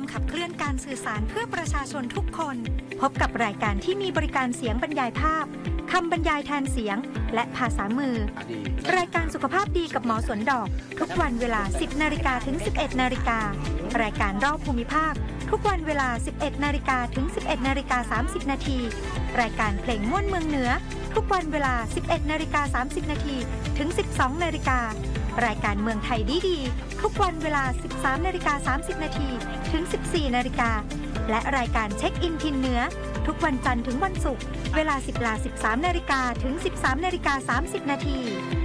มขับเคลื่อนการสื่อสารเพื่อประชาชนทุกคนพบกับรายการที่มีบริการเสียงบรรยายภาพคำบรรยายแทนเสียงและภาษามือรายการสุขภาพดีกับหมอสวนดอกทุกวันเวลา 10 นาฬิกาถึง 11 นาฬิการายการรอบภูมิภาคทุกวันเวลา 11 นาฬิกาถึง 11 นาฬิกา 30 นาทีรายการเพลงม่วนเมืองเหนือทุกวันเวลา 11 นาฬิกา 30 นาทีถึง 12 นาฬิการายการเมืองไทยดีๆทุกวันเวลา 13 นาฬิกา 30 นาทีถึง 14 นาฬิกาและรายการเช็คอินทินเหนือทุกวันจันทร์ถึงวันศุกร์เวลา 13 นาฬิกาถึง 13 นาฬิกา 30 นาที